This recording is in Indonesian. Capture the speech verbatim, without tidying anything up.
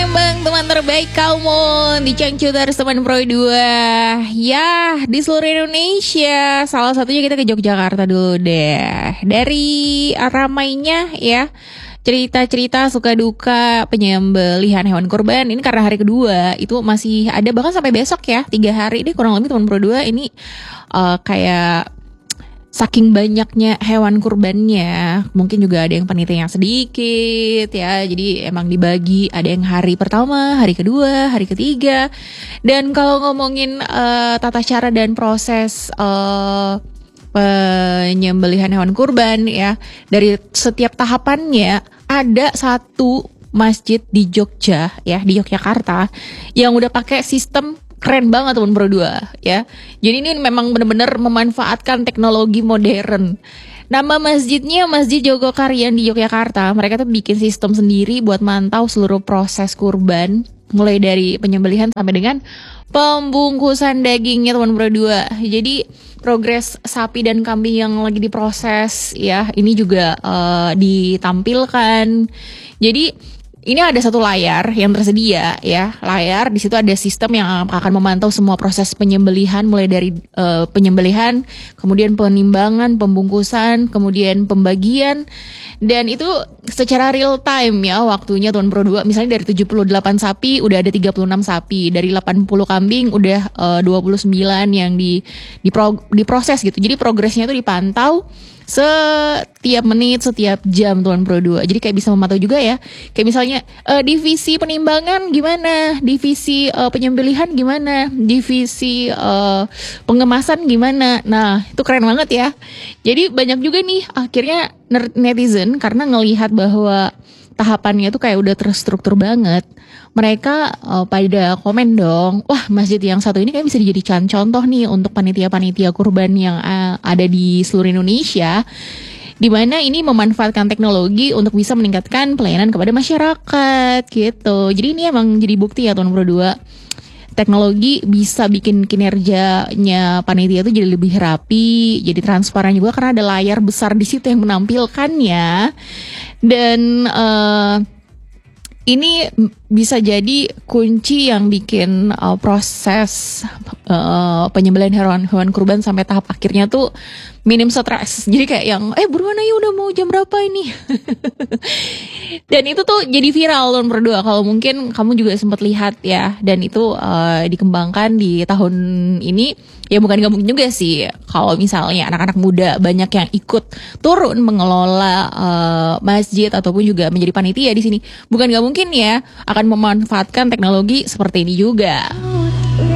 Palembang, teman terbaik Kalmon di Cangcuter teman Pro dua. Ya, di seluruh Indonesia. Salah satunya kita ke Yogyakarta dulu deh. Dari ramainya ya, cerita-cerita suka duka penyembelihan hewan kurban. Ini karena hari kedua itu masih ada, bahkan sampai besok ya, tiga hari deh kurang lebih teman Pro dua ini uh, kayak saking banyaknya hewan kurbannya, mungkin juga ada yang panitia yang sedikit ya. Jadi emang dibagi, ada yang hari pertama, hari kedua, hari ketiga. Dan kalau ngomongin uh, tata cara dan proses uh, penyembelihan hewan kurban ya, dari setiap tahapannya ada satu masjid di Jogja ya, di Yogyakarta yang udah pakai sistem keren banget teman Pro dua ya. Jadi ini memang benar-benar memanfaatkan teknologi modern. Nama masjidnya Masjid Jogokarian di Yogyakarta. Mereka tuh bikin sistem sendiri buat mantau seluruh proses kurban, mulai dari penyembelihan sampai dengan pembungkusan dagingnya teman Pro dua. Jadi progres sapi dan kambing yang lagi diproses ya, ini juga uh, ditampilkan. Jadi ini ada satu layar yang tersedia ya, layar di situ ada sistem yang akan memantau semua proses penyembelihan, mulai dari uh, penyembelihan, kemudian penimbangan, pembungkusan, kemudian pembagian, dan itu secara real time ya waktunya Tuan Pro dua. Misalnya dari tujuh puluh delapan sapi udah ada tiga puluh enam sapi, dari delapan puluh kambing udah uh, dua puluh sembilan yang di dipro, diproses gitu. Jadi progresnya itu dipantau setiap menit, setiap jam Tuan Pro dua. Jadi kayak bisa memantau juga ya. Kayak misalnya uh, divisi penimbangan gimana, divisi uh, penyembelihan gimana, divisi uh, pengemasan gimana. Nah, itu keren banget ya. Jadi banyak juga nih akhirnya netizen karena ngelihat bahwa tahapannya tuh kayak udah terstruktur banget. Mereka uh, pada komen dong, wah masjid yang satu ini kayak bisa dijadikan contoh nih untuk panitia-panitia kurban yang uh, ada di seluruh Indonesia, di mana ini memanfaatkan teknologi untuk bisa meningkatkan pelayanan kepada masyarakat gitu. Jadi ini emang jadi bukti ya Tuan Pro dua, teknologi bisa bikin kinerjanya panitia itu jadi lebih rapi, jadi transparan juga karena ada layar besar di situ yang menampilkannya. Dan uh, ini bisa jadi kunci yang bikin uh, proses uh, penyembelihan hewan hewan kurban sampai tahap akhirnya tuh minim stres. Jadi kayak yang eh buruan aja udah mau jam berapa ini. Dan itu tuh jadi viral Tuan Pro dua. Kalau mungkin kamu juga sempat lihat ya, dan itu uh, dikembangkan di tahun ini. Ya bukan gak mungkin juga sih kalau misalnya anak-anak muda banyak yang ikut turun mengelola uh, masjid ataupun juga menjadi panitia di sini. Bukan gak mungkin ya akan memanfaatkan teknologi seperti ini juga.